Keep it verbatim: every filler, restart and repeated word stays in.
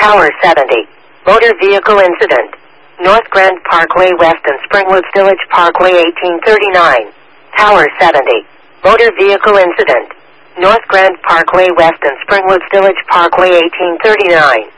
Tower seventy. Motor vehicle incident. North Grand Parkway West and Springwoods Village Parkway eighteen thirty-nine. Tower seventy. Motor vehicle incident. North Grand Parkway West and Springwoods Village Parkway eighteen thirty-nine.